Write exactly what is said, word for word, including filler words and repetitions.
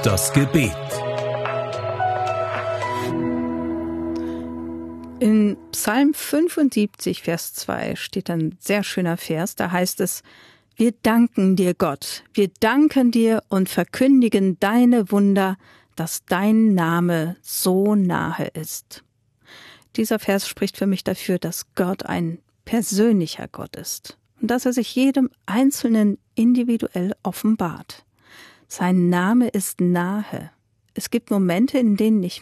Das Gebet. In Psalm fünfundsiebzig, Vers zwei steht ein sehr schöner Vers, da heißt es: Wir danken dir, Gott, wir danken dir und verkündigen deine Wunder, dass dein Name so nahe ist. Dieser Vers spricht für mich dafür, dass Gott ein persönlicher Gott ist und dass er sich jedem Einzelnen individuell offenbart. Sein Name ist nahe. Es gibt Momente, in denen ich